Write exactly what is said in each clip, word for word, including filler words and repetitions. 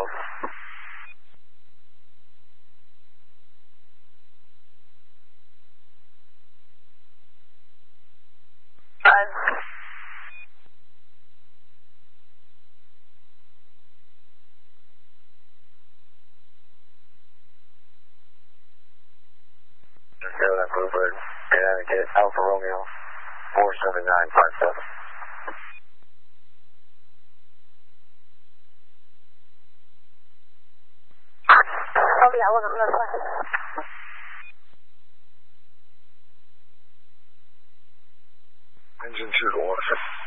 Eagle. Five. Carolina Bluebird, Connecticut, Alpha Romeo, four seven nine five seven. Oh yeah, I wasn't notified. Engine two to one.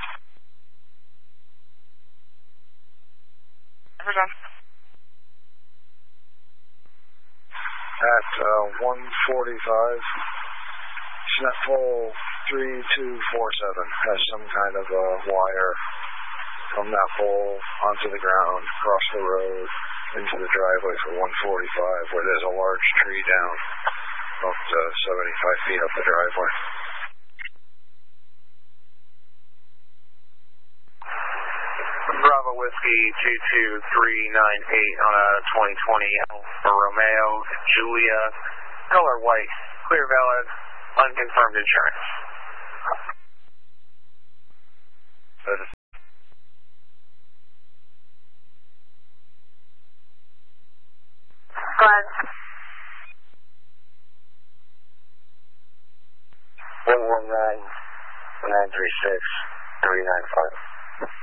At uh, one forty-five, Schnepp pole three two four seven has some kind of a wire from that pole onto the ground, across the road, into the driveway for one forty-five, where there's a large tree down about uh, seventy-five feet up the driveway. Bravo Whiskey two two three nine eight on a twenty twenty Alfa Romeo Giulia, color white, clear valid, unconfirmed insurance. Five. one one nine nine three six three nine five.